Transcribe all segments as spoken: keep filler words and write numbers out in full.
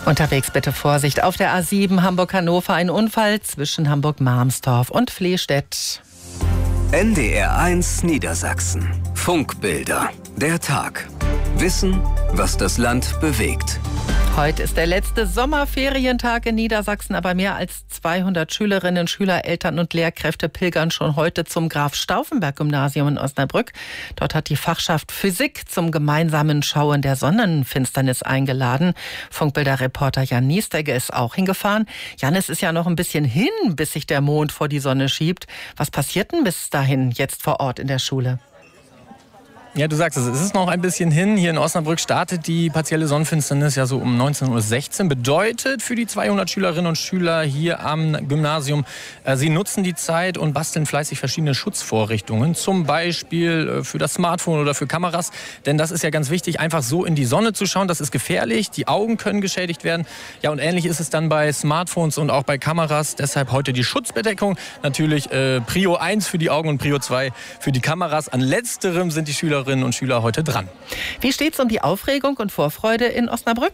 Unterwegs bitte Vorsicht. Auf der A sieben Hamburg-Hannover ein Unfall zwischen Hamburg-Marmstorf und Flehstedt. N D R eins Niedersachsen. Funkbilder. Der Tag. Wissen, was das Land bewegt. Heute ist der letzte Sommerferientag in Niedersachsen, aber mehr als zweihundert Schülerinnen, Schüler, Eltern und Lehrkräfte pilgern schon heute zum Graf-Stauffenberg-Gymnasium in Osnabrück. Dort hat die Fachschaft Physik zum gemeinsamen Schauen der Sonnenfinsternis eingeladen. Funkbilder-Reporter Jan Niestegger ist auch hingefahren. Jan, es ist ja noch ein bisschen hin, bis sich der Mond vor die Sonne schiebt. Was passiert denn bis dahin jetzt vor Ort in der Schule? Ja, du sagst es, es ist noch ein bisschen hin. Hier in Osnabrück startet die partielle Sonnenfinsternis ja so um neunzehn Uhr sechzehn. Bedeutet für die zweihundert Schülerinnen und Schüler hier am Gymnasium, äh, sie nutzen die Zeit und basteln fleißig verschiedene Schutzvorrichtungen. Zum Beispiel äh, für das Smartphone oder für Kameras. Denn das ist ja ganz wichtig, einfach so in die Sonne zu schauen. Das ist gefährlich, die Augen können geschädigt werden. Ja, und ähnlich ist es dann bei Smartphones und auch bei Kameras. Deshalb heute die Schutzbedeckung. Natürlich äh, Prio eins für die Augen und Prio zwei für die Kameras. An letzterem sind die Schülerinnen und Schüler heute dran. Wie steht's um die Aufregung und Vorfreude in Osnabrück?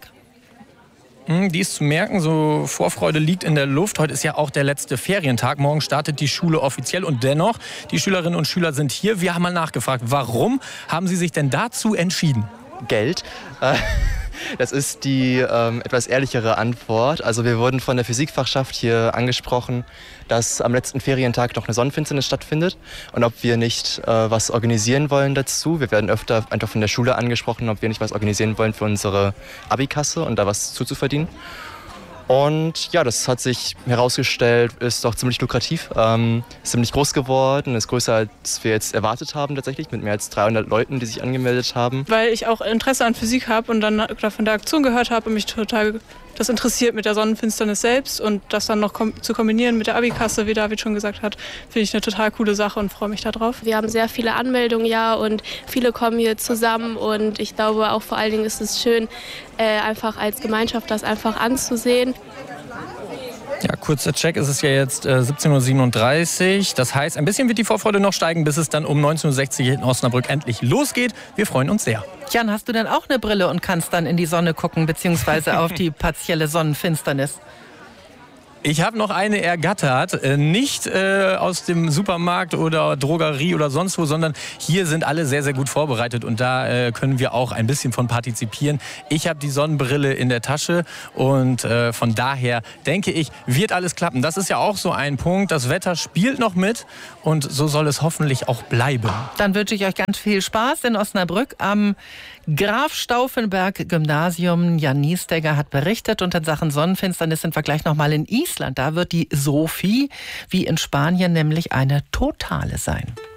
Die ist zu merken, so Vorfreude liegt in der Luft. Heute ist ja auch der letzte Ferientag. Morgen startet die Schule offiziell und dennoch, die Schülerinnen und Schüler sind hier. Wir haben mal nachgefragt, warum haben Sie sich denn dazu entschieden? Geld. Das ist die ähm, etwas ehrlichere Antwort. Also wir wurden von der Physikfachschaft hier angesprochen, dass am letzten Ferientag noch eine Sonnenfinsternis stattfindet und ob wir nicht äh, was organisieren wollen dazu. Wir werden öfter einfach von der Schule angesprochen, ob wir nicht was organisieren wollen für unsere Abikasse und da was zuzuverdienen. Und ja, das hat sich herausgestellt, ist doch ziemlich lukrativ, ähm, ist ziemlich groß geworden, ist größer, als wir jetzt erwartet haben tatsächlich, mit mehr als dreihundert Leuten, die sich angemeldet haben. Weil ich auch Interesse an Physik habe und dann von der Aktion gehört habe und mich total das interessiert mit der Sonnenfinsternis selbst und das dann noch kom- zu kombinieren mit der Abikasse, wie David schon gesagt hat, finde ich eine total coole Sache und freue mich darauf. Wir haben sehr viele Anmeldungen, ja, und viele kommen hier zusammen und ich glaube auch vor allen Dingen ist es schön, äh, einfach als Gemeinschaft das einfach anzusehen. Ja, kurzer Check, es ist ja jetzt äh, siebzehn Uhr siebenunddreißig. Das heißt, ein bisschen wird die Vorfreude noch steigen, bis es dann um neunzehn Uhr sechzig in Osnabrück endlich losgeht. Wir freuen uns sehr. Jan, hast du denn auch eine Brille und kannst dann in die Sonne gucken, beziehungsweise auf die partielle Sonnenfinsternis? Ich habe noch eine ergattert, nicht äh, aus dem Supermarkt oder Drogerie oder sonst wo, sondern hier sind alle sehr, sehr gut vorbereitet und da äh, können wir auch ein bisschen von partizipieren. Ich habe die Sonnenbrille in der Tasche und äh, von daher denke ich, wird alles klappen. Das ist ja auch so ein Punkt, das Wetter spielt noch mit und so soll es hoffentlich auch bleiben. Dann wünsche ich euch ganz viel Spaß in Osnabrück am Graf-Stauffenberg-Gymnasium. Jan Niestegger hat berichtet und in Sachen Sonnenfinsternis sind wir gleich noch mal in Island. Da wird die Sophie wie in Spanien nämlich eine totale sein.